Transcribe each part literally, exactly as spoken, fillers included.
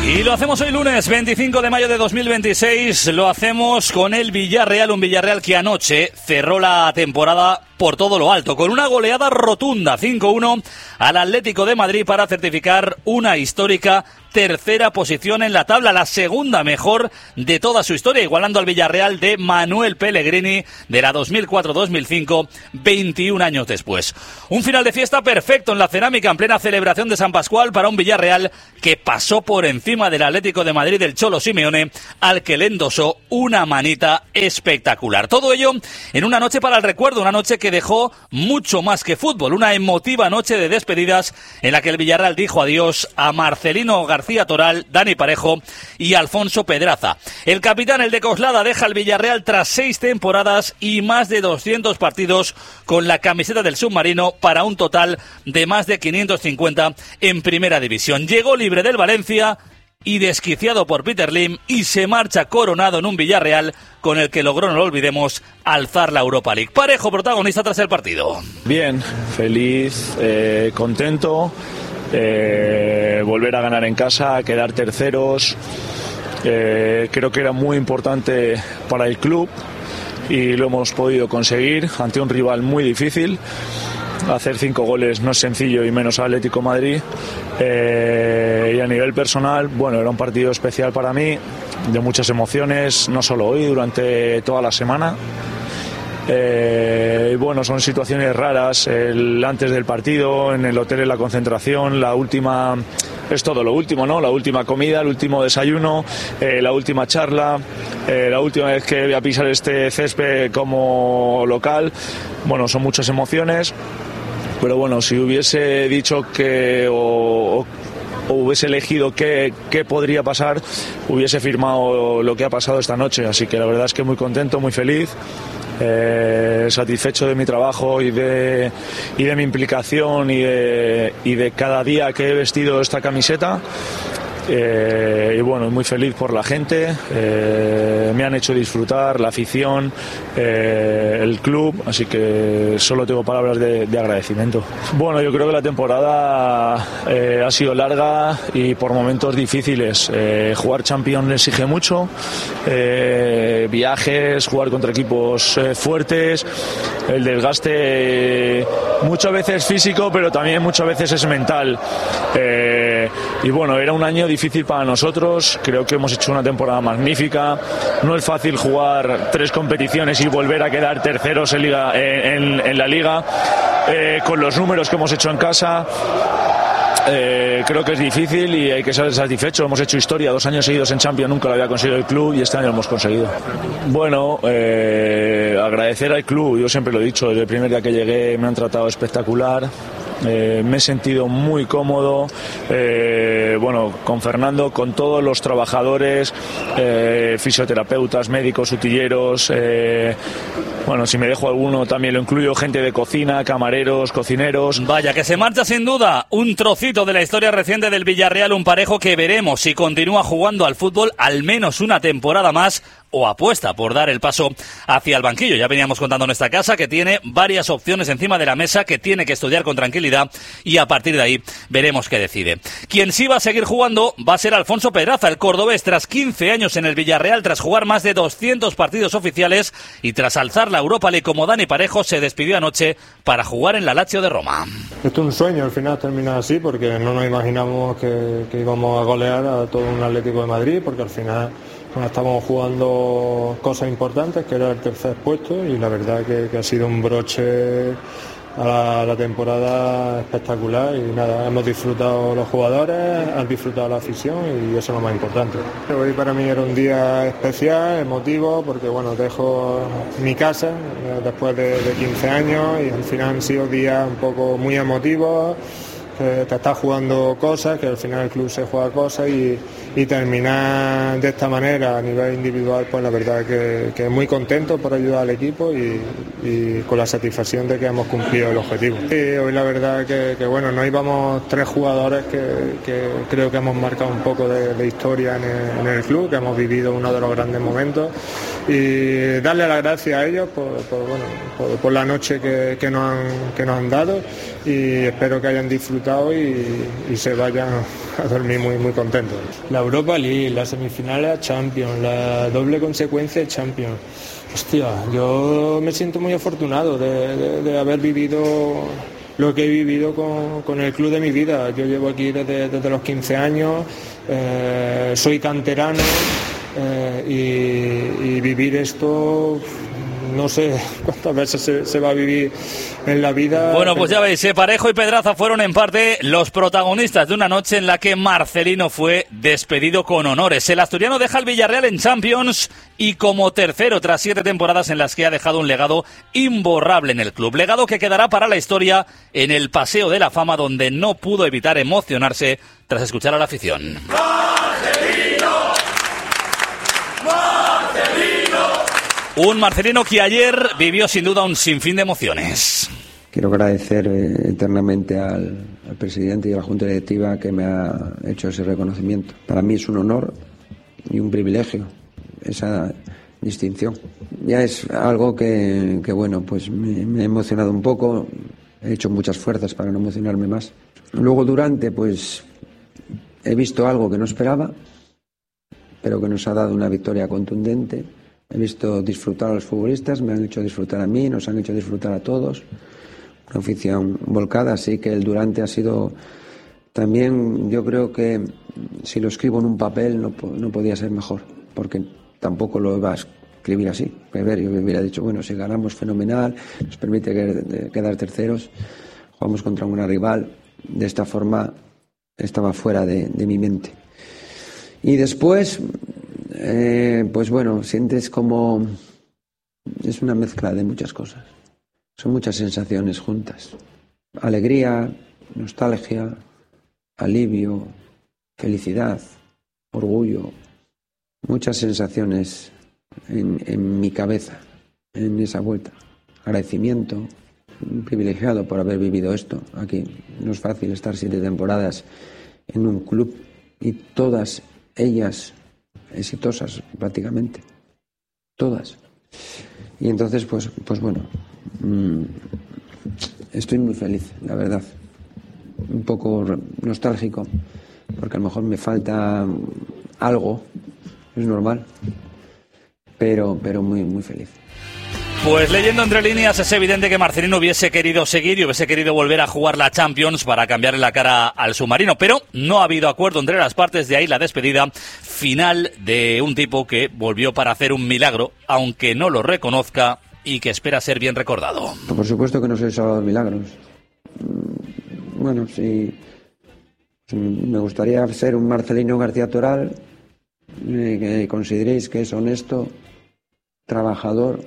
Y lo hacemos hoy lunes, veinticinco de mayo de dos mil veintiséis, lo hacemos con el Villarreal, un Villarreal que anoche cerró la temporada por todo lo alto, con una goleada rotunda, cinco uno, al Atlético de Madrid para certificar una histórica tercera posición en la tabla, la segunda mejor de toda su historia, igualando al Villarreal de Manuel Pellegrini de la dos mil cuatro dos mil cinco, veintiún años después. Un final de fiesta perfecto en la Cerámica, en plena celebración de San Pascual para un Villarreal que pasó por encima del Atlético de Madrid del Cholo Simeone, al que le endosó una manita espectacular. Todo ello en una noche para el recuerdo, una noche que dejó mucho más que fútbol, una emotiva noche de despedidas en la que el Villarreal dijo adiós a Marcelino García Toral, Dani Parejo y Alfonso Pedraza. El capitán, el de Coslada, deja al Villarreal tras seis temporadas y más de doscientos partidos con la camiseta del submarino, para un total de más de quinientos cincuenta en primera división. Llegó libre del Valencia y desquiciado por Peter Lim, y se marcha coronado en un Villarreal con el que logró, no lo olvidemos, alzar la Europa League. Parejo, protagonista tras el partido. Bien, feliz, eh, contento. Eh, volver a ganar en casa, quedar terceros, eh, creo que era muy importante para el club y lo hemos podido conseguir ante un rival muy difícil. Hacer cinco goles no es sencillo, y menos a Atlético Madrid. Eh, y a nivel personal, bueno, era un partido especial para mí, de muchas emociones, no solo hoy, durante toda la semana. Eh, bueno, son situaciones raras, el antes del partido, en el hotel, en la concentración, la última, es todo lo último, ¿no? La última comida, el último desayuno, eh, la última charla, eh, la última vez que voy a pisar este césped como local. Bueno, son muchas emociones, pero bueno, si hubiese dicho que o, o o hubiese elegido qué, qué podría pasar, hubiese firmado lo que ha pasado esta noche, así que la verdad es que muy contento, muy feliz. Eh, satisfecho de mi trabajo y de, y de mi implicación y de, y de cada día que he vestido esta camiseta. Eh, y bueno, muy feliz por la gente, eh, me han hecho disfrutar, la afición, eh, el club, así que solo tengo palabras de, de agradecimiento. Bueno, yo creo que la temporada eh, ha sido larga y por momentos difíciles. Eh, jugar Champions exige mucho, eh, viajes, jugar contra equipos eh, fuertes, el desgaste eh, muchas veces físico, pero también muchas veces es mental. Eh, y bueno, era un año difícil difícil para nosotros, creo que hemos hecho una temporada magnífica. No es fácil jugar tres competiciones y volver a quedar terceros en, liga, en, en la liga, eh, con los números que hemos hecho en casa. Eh, creo que es difícil y hay que ser satisfecho. Hemos hecho historia, dos años seguidos en Champions, nunca lo había conseguido el club y este año lo hemos conseguido. Bueno, eh, agradecer al club, yo siempre lo he dicho, desde el primer día que llegué me han tratado espectacular. Eh, me he sentido muy cómodo, eh, bueno, con Fernando, con todos los trabajadores, eh, fisioterapeutas, médicos, utilleros, eh, bueno, si me dejo alguno también lo incluyo, gente de cocina, camareros, cocineros. Vaya, que se marcha sin duda un trocito de la historia reciente del Villarreal, un Parejo que veremos si continúa jugando al fútbol al menos una temporada más o apuesta por dar el paso hacia el banquillo. Ya veníamos contando en esta casa que tiene varias opciones encima de la mesa, que tiene que estudiar con tranquilidad y a partir de ahí veremos qué decide. Quien sí va a seguir jugando va a ser Alfonso Pedraza, el cordobés, tras quince años en el Villarreal, tras jugar más de doscientos partidos oficiales y tras alzar la Europa League como Dani Parejo, se despidió anoche para jugar en la Lazio de Roma. Esto es un sueño, al final termina así, porque no nos imaginamos que, que íbamos a golear a todo un Atlético de Madrid, porque al final bueno, estamos jugando cosas importantes, que era el tercer puesto, y la verdad que, que ha sido un broche a la, a la temporada espectacular, y nada, hemos disfrutado los jugadores, han disfrutado la afición y eso es lo más importante. Hoy para mí era un día especial, emotivo, porque bueno, dejo mi casa eh, después de, de quince años y al final han sido días un poco muy emotivos, que te estás jugando cosas, que al final el club se juega cosas y, y terminar de esta manera a nivel individual, pues la verdad que, que muy contento por ayudar al equipo y, y con la satisfacción de que hemos cumplido el objetivo. Y hoy la verdad que, que bueno, no íbamos tres jugadores que, que creo que hemos marcado un poco de, de historia en el, en el club, que hemos vivido uno de los grandes momentos, y darle las gracias a ellos por, por, bueno, por, por la noche que, que, nos han, que nos han dado, y espero que hayan disfrutado disfrutado y, y se vayan a dormir muy, muy contentos. La Europa League, las semifinales a Champions, la doble consecuencia de Champions. Hostia, yo me siento muy afortunado de, de, de haber vivido lo que he vivido con, con el club de mi vida. Yo llevo aquí desde, desde los quince años, eh, soy canterano eh, y, y vivir esto, no sé cuántas veces se, se va a vivir en la vida. Bueno, pues ya veis, Parejo y Pedraza fueron en parte los protagonistas de una noche en la que Marcelino fue despedido con honores. El asturiano deja el Villarreal en Champions y como tercero tras siete temporadas en las que ha dejado un legado imborrable en el club. Legado que quedará para la historia en el Paseo de la Fama, donde no pudo evitar emocionarse tras escuchar a la afición. ¡Marcelino! ¡Marcelino! Un Marcelino que ayer vivió sin duda un sinfín de emociones. Quiero agradecer eh, eternamente al, al presidente y a la Junta Directiva que me ha hecho ese reconocimiento. Para mí es un honor y un privilegio esa distinción. Ya es algo que, que bueno, pues me, me ha emocionado un poco. He hecho muchas fuerzas para no emocionarme más. Luego durante, pues he visto algo que no esperaba, pero que nos ha dado una victoria contundente. He visto disfrutar a los futbolistas, me han hecho disfrutar a mí, nos han hecho disfrutar a todos. Una afición volcada, así que el durante ha sido también, yo creo que si lo escribo en un papel no, no podía ser mejor, porque tampoco lo iba a escribir así. A ver, yo me hubiera dicho, bueno, si ganamos fenomenal, nos permite quedar terceros, jugamos contra una rival, de esta forma estaba fuera de, de mi mente. Y después, eh, pues bueno, sientes como es una mezcla de muchas cosas. Son muchas sensaciones juntas. Alegría, nostalgia, alivio, felicidad, orgullo. Muchas sensaciones en, en mi cabeza, en esa vuelta. Agradecimiento, un privilegiado por haber vivido esto aquí. No es fácil estar siete temporadas en un club y todas ellas exitosas prácticamente. Todas. Y entonces, pues, pues bueno, mmm, estoy muy feliz, la verdad. Un poco nostálgico, porque a lo mejor me falta algo, es normal, pero, pero muy, muy feliz. Pues leyendo entre líneas es evidente que Marcelino hubiese querido seguir y hubiese querido volver a jugar la Champions para cambiarle la cara al submarino, pero no ha habido acuerdo entre las partes, de ahí la despedida final de un tipo que volvió para hacer un milagro, aunque no lo reconozca y que espera ser bien recordado. Por supuesto que no soy salvador de milagros. Bueno, sí, me gustaría ser un Marcelino García Toral, eh, que consideréis que es honesto, trabajador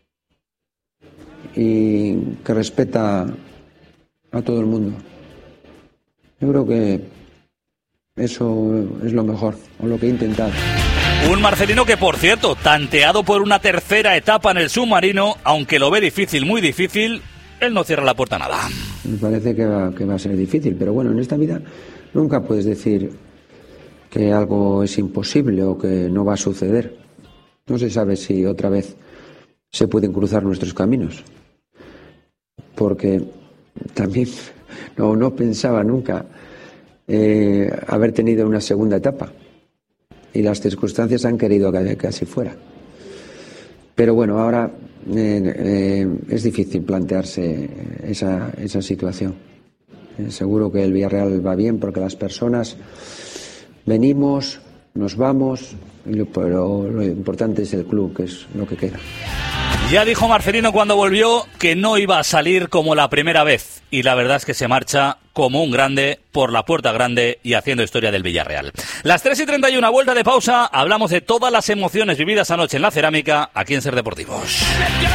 y que respeta a todo el mundo. Yo creo que eso es lo mejor, o lo que he intentado. Un Marcelino que, por cierto, tanteado por una tercera etapa en el submarino, aunque lo ve difícil, muy difícil, él no cierra la puerta a nada. Me parece que va, que va a ser difícil, pero bueno, en esta vida nunca puedes decir que algo es imposible o que no va a suceder. No se sabe si otra vez se pueden cruzar nuestros caminos. Porque también no, no pensaba nunca eh, haber tenido una segunda etapa. Y las circunstancias han querido que, que así fuera. Pero bueno, ahora eh, eh, es difícil plantearse esa, esa situación. Eh, seguro que el Villarreal va bien porque las personas venimos, nos vamos, pero lo importante es el club, que es lo que queda. Ya dijo Marcelino cuando volvió que no iba a salir como la primera vez, y la verdad es que se marcha como un grande por la puerta grande y haciendo historia del Villarreal. Las tres y treinta y una, vuelta de pausa, hablamos de todas las emociones vividas anoche en la Cerámica, aquí en Ser Deportivos.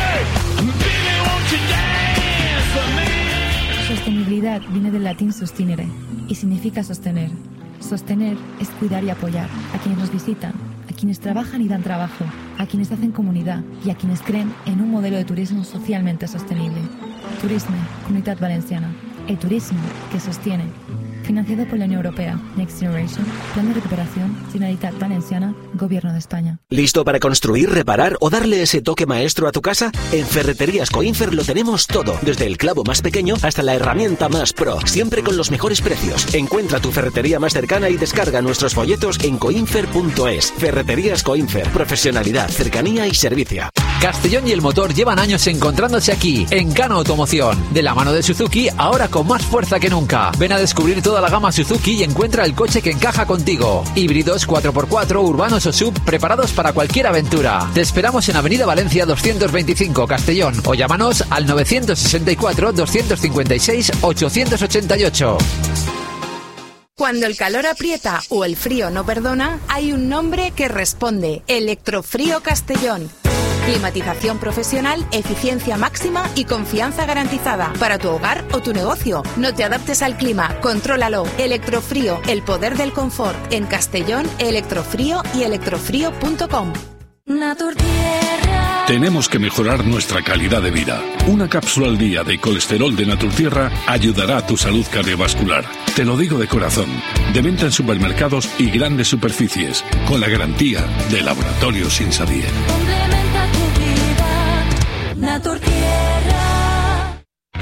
Sostenibilidad viene del latín sustinere y significa sostener. Sostener es cuidar y apoyar a quienes nos visitan, a quienes trabajan y dan trabajo, a quienes hacen comunidad y a quienes creen en un modelo de turismo socialmente sostenible. Turisme, Comunitat Valenciana. El turismo que sostiene. Financiado por la Unión Europea, Next Generation, Plan de Recuperación, Generalitat Valenciana, Gobierno de España. ¿Listo para construir, reparar o darle ese toque maestro a tu casa? En Ferreterías Coinfer lo tenemos todo, desde el clavo más pequeño hasta la herramienta más pro, siempre con los mejores precios. Encuentra tu ferretería más cercana y descarga nuestros folletos en coinfer punto es. Ferreterías Coinfer, profesionalidad, cercanía y servicio. Castellón y el motor llevan años encontrándose aquí, en Cano Automoción. De la mano de Suzuki, ahora con más fuerza que nunca. Ven a descubrir toda la gama Suzuki y encuentra el coche que encaja contigo. Híbridos, cuatro por cuatro, urbanos o sub, preparados para cualquier aventura. Te esperamos en Avenida Valencia doscientos veinticinco, Castellón, o llámanos al nueve seis cuatro, dos cinco seis, ocho ocho ocho. Cuando el calor aprieta o el frío no perdona, hay un nombre que responde: Electrofrío Castellón. Climatización profesional, eficiencia máxima y confianza garantizada para tu hogar o tu negocio. No te adaptes al clima, contrólalo. Electrofrío, el poder del confort. En Castellón, Electrofrío y electrofrío punto com. Naturtierra. Tenemos que mejorar nuestra calidad de vida. Una cápsula al día de colesterol de Naturtierra ayudará a tu salud cardiovascular. Te lo digo de corazón. De venta en supermercados y grandes superficies, con la garantía de Laboratorios Insabier. Complementa tu vida, Naturtierra.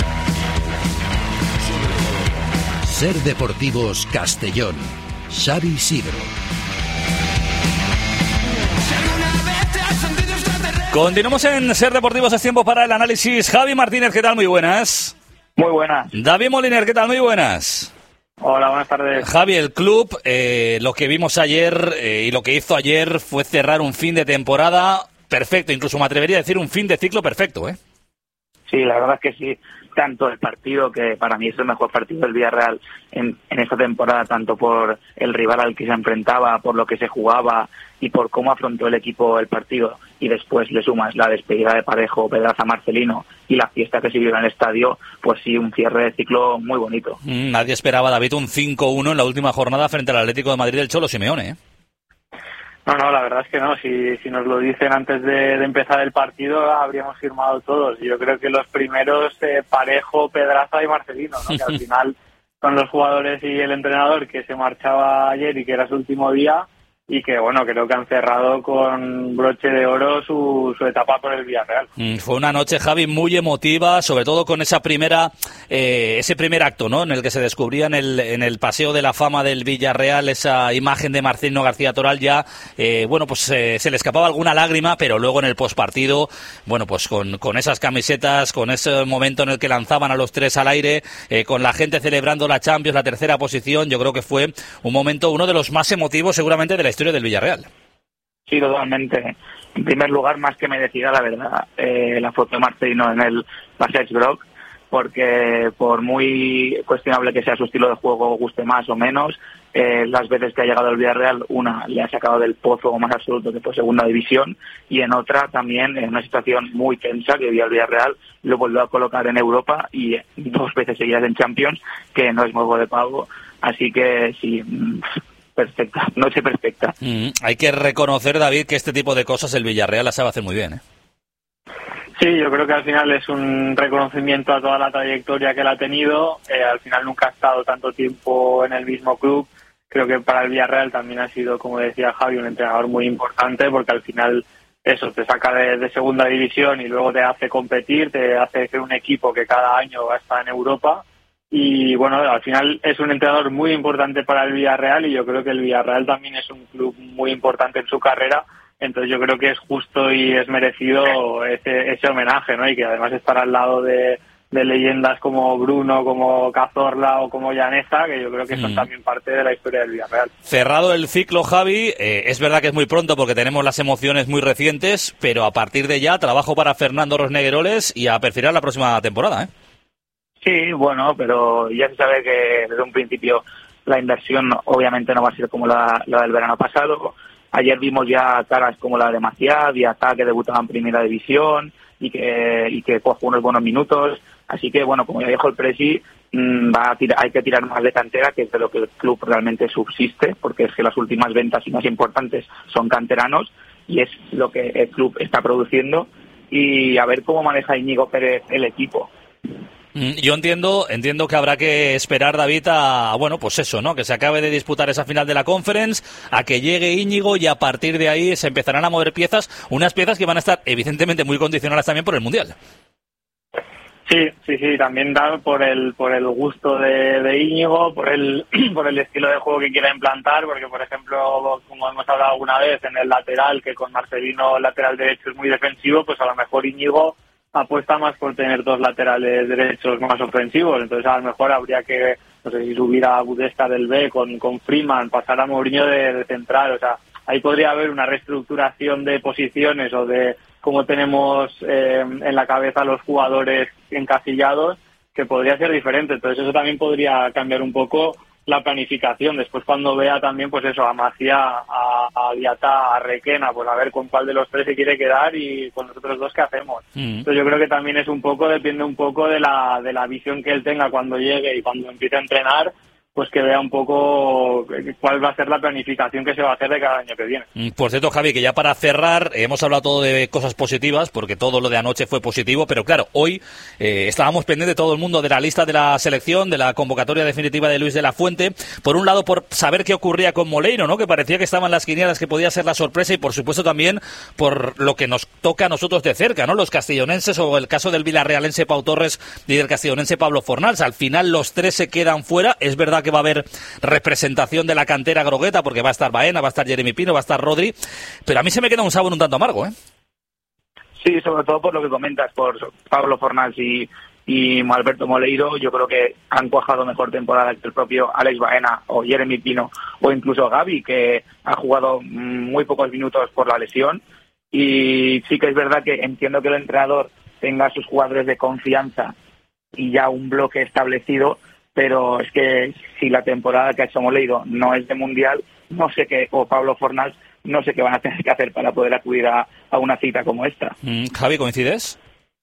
Ser Deportivos Castellón. Xavi Sidro. Continuamos en Ser Deportivos, es tiempo para el análisis. Javi Martínez, ¿qué tal? Muy buenas. Muy buenas. David Moliner, ¿qué tal? Muy buenas. Hola, buenas tardes. Javi, el club, eh, lo que vimos ayer eh, y lo que hizo ayer fue cerrar un fin de temporada perfecto, incluso me atrevería a decir un fin de ciclo perfecto, ¿eh? Sí, la verdad es que sí. Tanto el partido, que para mí es el mejor partido del Villarreal en, en esta temporada, tanto por el rival al que se enfrentaba, por lo que se jugaba y por cómo afrontó el equipo el partido, y después le sumas la despedida de Parejo, Pedraza, Marcelino y la fiesta que se vivió en el estadio, pues sí, un cierre de ciclo muy bonito. Mm, nadie esperaba, David, un cinco uno en la última jornada frente al Atlético de Madrid del Cholo Simeone, ¿eh? No, no, la verdad es que no. Si, si nos lo dicen antes de, de empezar el partido, habríamos firmado todos. Yo creo que los primeros, eh, Parejo, Pedraza y Marcelino, ¿no? Que al final son los jugadores y el entrenador que se marchaba ayer y que era su último día, y que, bueno, creo que han cerrado con broche de oro su, su etapa por el Villarreal. Mm, fue una noche, Javi, muy emotiva, sobre todo con esa primera, eh, ese primer acto, ¿no? En el que se descubría en el, en el Paseo de la Fama del Villarreal esa imagen de Marcelino García Toral. Ya, eh, bueno, pues eh, se le escapaba alguna lágrima, pero luego en el postpartido, bueno, pues con, con esas camisetas, con ese momento en el que lanzaban a los tres al aire, eh, con la gente celebrando la Champions, la tercera posición, yo creo que fue un momento, uno de los más emotivos seguramente de la historia del Villarreal. Sí, totalmente. En primer lugar, más que merecida, la verdad, eh, la foto de Marcelino en el Passeig Groc, porque por muy cuestionable que sea su estilo de juego, guste más o menos, eh, las veces que ha llegado al Villarreal, una le ha sacado del pozo más absoluto, que fue segunda división, y en otra también, en una situación muy tensa que vivía el Villarreal, lo volvió a colocar en Europa y dos veces seguidas en Champions, que no es modo de pago. Así que sí, perfecta, noche perfecta. Mm, hay que reconocer, David, que este tipo de cosas el Villarreal las sabe hacer muy bien, ¿eh? Sí, yo creo que al final es un reconocimiento a toda la trayectoria que él ha tenido. Eh, al final nunca ha estado tanto tiempo en el mismo club. Creo que para el Villarreal también ha sido, como decía Javi, un entrenador muy importante, porque al final eso te saca de, de segunda división y luego te hace competir, te hace ser un equipo que cada año va a estar en Europa. Y bueno, al final es un entrenador muy importante para el Villarreal, y yo creo que el Villarreal también es un club muy importante en su carrera. Entonces yo creo que es justo y es merecido ese, ese homenaje, ¿no? Y que además estar al lado de, de leyendas como Bruno, como Cazorla o como Llaneza, que yo creo que son mm. también parte de la historia del Villarreal. Cerrado el ciclo, Javi, eh, es verdad que es muy pronto porque tenemos las emociones muy recientes, pero a partir de ya trabajo para Fernando Rosnegueroles y a perfilar la próxima temporada, ¿eh? Sí, bueno, pero ya se sabe que desde un principio la inversión obviamente no va a ser como la, la del verano pasado. Ayer vimos ya caras como la de Maciá, Diatá, que debutaba en Primera División y que y que cojo unos buenos minutos. Así que, bueno, como ya dijo el Presi, mmm, va a tirar, hay que tirar más de cantera, que es de lo que el club realmente subsiste, porque es que las últimas ventas y más importantes son canteranos, y es lo que el club está produciendo. Y a ver cómo maneja Íñigo Pérez el equipo. Yo entiendo, entiendo que habrá que esperar, David, a, bueno, pues eso, ¿no? Que se acabe de disputar esa final de la Conference, a que llegue Íñigo y a partir de ahí se empezarán a mover piezas, unas piezas que van a estar evidentemente muy condicionadas también por el Mundial. Sí, sí, sí, también da por el por el gusto de, de Íñigo, por el por el estilo de juego que quiera implantar, porque por ejemplo, como hemos hablado alguna vez, en el lateral, que con Marcelino el lateral derecho es muy defensivo, pues a lo mejor Íñigo apuesta más por tener dos laterales derechos más ofensivos, entonces a lo mejor habría que, no sé si subir a Budesta del B con, con Freeman, pasar a Mourinho de, de central, o sea, ahí podría haber una reestructuración de posiciones o de cómo tenemos eh, en la cabeza los jugadores encasillados, que podría ser diferente, entonces eso también podría cambiar un poco la planificación. Después cuando vea también, pues eso, a Macía, a, a Diata, a Requena, pues a ver con cuál de los tres se quiere quedar y con los otros dos qué hacemos. Mm. Entonces yo creo que también es un poco, depende un poco de la, de la visión que él tenga cuando llegue y cuando empiece a entrenar, pues que vea un poco cuál va a ser la planificación que se va a hacer de cada año que viene. Por cierto, Javi, que ya para cerrar, hemos hablado todo de cosas positivas, porque todo lo de anoche fue positivo, pero claro, hoy eh, estábamos pendientes de todo el mundo de la lista de la selección, de la convocatoria definitiva de Luis de la Fuente. Por un lado, por saber qué ocurría con Moleiro, ¿no? Que parecía que estaban las quinielas, que podía ser la sorpresa, y por supuesto también por lo que nos toca a nosotros de cerca, ¿no? Los castellonenses, o el caso del villarrealense Pau Torres y del castellonense Pablo Fornals. Al final los tres se quedan fuera. Es verdad que va a haber representación de la cantera grogueta, porque va a estar Baena, va a estar Jeremy Pino, va a estar Rodri, pero a mí se me queda un sabor un tanto amargo, ¿eh? Sí, sobre todo por lo que comentas, por Pablo Fornals y, y Alberto Moleiro. Yo creo que han cuajado mejor temporada que el propio Alex Baena o Jeremy Pino o incluso Gavi, que ha jugado muy pocos minutos por la lesión. Y sí que es verdad que entiendo que el entrenador tenga a sus jugadores de confianza y ya un bloque establecido, pero es que si la temporada que ha hecho Moleiro no es de Mundial, no sé qué, o Pablo Fornals, no sé qué van a tener que hacer para poder acudir a, a una cita como esta. Mm, Javi, ¿coincides?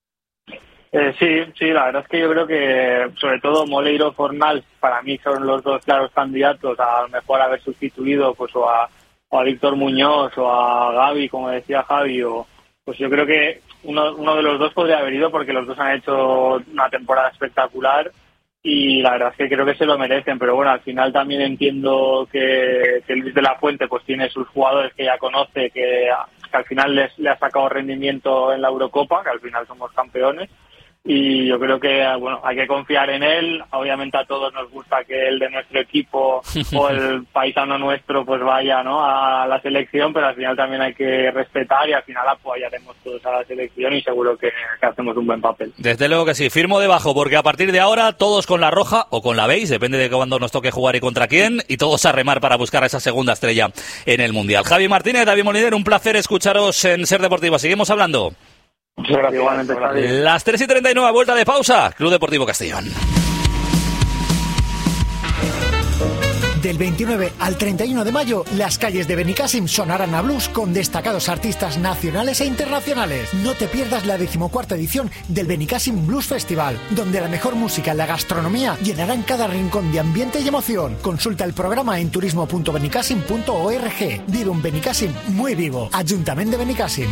Eh, sí, sí, la verdad es que yo creo que sobre todo Moleiro, Fornals, para mí son los dos claros candidatos a, a lo mejor haber sustituido pues o a, o a Víctor Muñoz o a Gavi, como decía Javi, o pues yo creo que uno, uno de los dos podría haber ido, porque los dos han hecho una temporada espectacular y la verdad es que creo que se lo merecen, pero bueno, al final también entiendo que, que Luis de la Fuente pues tiene sus jugadores que ya conoce, que, que al final les, le ha sacado rendimiento en la Eurocopa, que al final somos campeones, y yo creo que bueno, hay que confiar en él. Obviamente a todos nos gusta que el de nuestro equipo o el paisano nuestro pues vaya, ¿no?, a la selección, pero al final también hay que respetar y al final apoyaremos todos a la selección y seguro que, que hacemos un buen papel. Desde luego que sí, firmo debajo, porque a partir de ahora todos con la roja o con la beige, depende de cuándo nos toque jugar y contra quién, y todos a remar para buscar esa segunda estrella en el Mundial. Javi Martínez, David Moliner, un placer escucharos en Ser Deportiva. Seguimos hablando. Muchas gracias. Igualmente, las tres y treinta y nueve, vuelta de pausa. Club Deportivo Castellón. Del veintinueve al treinta y uno de mayo, las calles de Benicàssim sonarán a blues con destacados artistas nacionales e internacionales. No te pierdas la decimocuarta edición del Benicàssim Blues Festival, donde la mejor música y la gastronomía llenarán cada rincón de ambiente y emoción. Consulta el programa en turismo punto benicàssim punto org. Vive un Benicàssim muy vivo. Ayuntamiento de Benicàssim.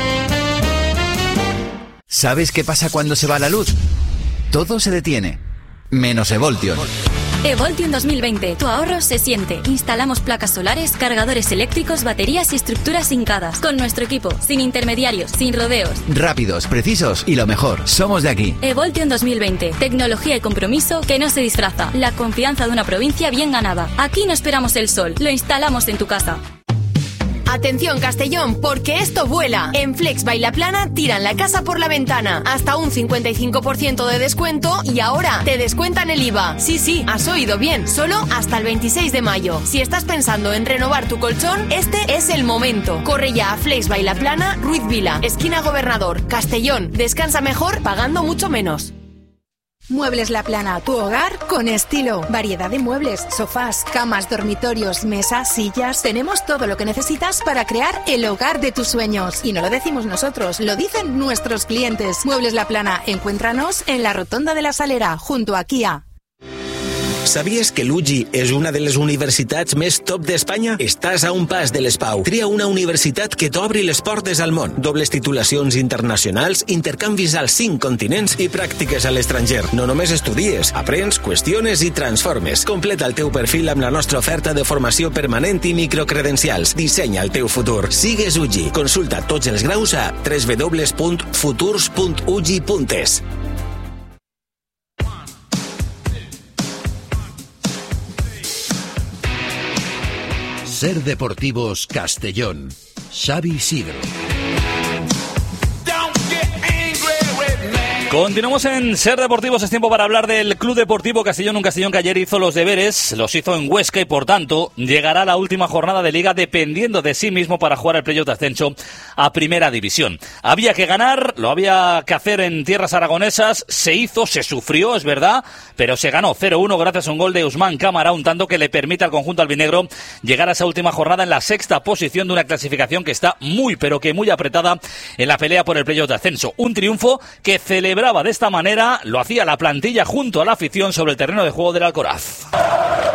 ¿Sabes qué pasa cuando se va la luz? Todo se detiene, menos Evoltion. Evoltion dos mil veinte. Tu ahorro se siente. Instalamos placas solares, cargadores eléctricos, baterías y estructuras hincadas. Con nuestro equipo, sin intermediarios, sin rodeos. Rápidos, precisos y lo mejor, somos de aquí. Evoltion dos mil veinte. Tecnología y compromiso que no se disfraza. La confianza de una provincia bien ganada. Aquí no esperamos el sol, lo instalamos en tu casa. Atención Castellón, porque esto vuela. En Flex Bailaplana tiran la casa por la ventana. Hasta un cincuenta y cinco por ciento de descuento y ahora te descuentan el I V A. Sí, sí, has oído bien. Solo hasta el veintiséis de mayo. Si estás pensando en renovar tu colchón, este es el momento. Corre ya a Flex Bailaplana, Ruiz Vila, esquina Gobernador, Castellón. Descansa mejor pagando mucho menos. Muebles La Plana, tu hogar con estilo. Variedad de muebles, sofás, camas, dormitorios, mesas, sillas. Tenemos todo lo que necesitas para crear el hogar de tus sueños. Y no lo decimos nosotros, lo dicen nuestros clientes. Muebles La Plana, encuéntranos en la Rotonda de la Salera, junto a Kia. Sabies que l'U G I és una de les universitats més top d'Espanya? Estàs a un pas de l'ESPAU. Tria una universitat que t'obri les portes al món. Dobles titulacions internacionals, intercanvis als cinc continents i pràctiques a l'estranger. No només estudies, aprens, qüestiones i transformes. Completa el teu perfil amb la nostra oferta de formació permanent i microcredencials. Dissenya el teu futur. Sigues U G I. Consulta tots els graus a w w w punt futurs punt u g i punt es. Ser Deportivos Castellón. Xavi Isidro. Continuamos en Ser Deportivos, es tiempo para hablar del Club Deportivo Castellón, un Castellón que ayer hizo los deberes, los hizo en Huesca y por tanto llegará a la última jornada de Liga dependiendo de sí mismo para jugar el playoff de ascenso a Primera División. Había que ganar, lo había que hacer en tierras aragonesas, se hizo, se sufrió, es verdad, pero se ganó cero uno gracias a un gol de Usman Cámara, un tanto que le permite al conjunto albinegro llegar a esa última jornada en la sexta posición de una clasificación que está muy pero que muy apretada en la pelea por el playoff de ascenso. Un triunfo que celebra de esta manera, lo hacía la plantilla junto a la afición sobre el terreno de juego del Alcoraz.